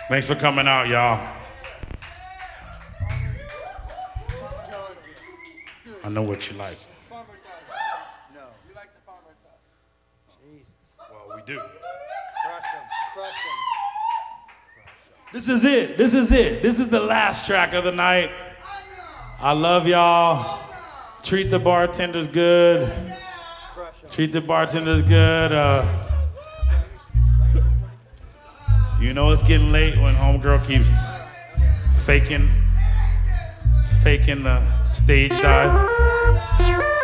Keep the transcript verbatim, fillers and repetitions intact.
Thanks for coming out, y'all. I know what you like. Farmer No. We like the farmer duck. Jesus. Well, we do. Crush him. Crush him. This is it. This is it. This is the last track of the night. I love y'all. Treat the bartenders good. Treat the bartenders good. Uh, you know it's getting late when homegirl keeps faking, faking the stage dive.